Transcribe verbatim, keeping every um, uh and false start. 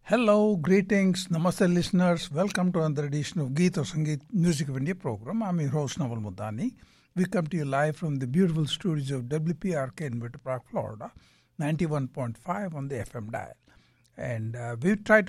Hello, greetings, namaste listeners. Welcome to another edition of Geet or Sangeet Music of India program. I'm your host Naval Mudani. We come to you live from the beautiful studios of W P R K in Winter Park, Florida, ninety-one point five on the F M dial. And uh, we try to